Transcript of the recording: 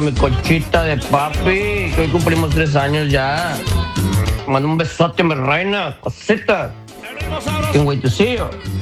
Mi Conchita de papi, que hoy cumplimos 3 años ya. Manda un besote, mi reina, cosita. Can't wait to see you.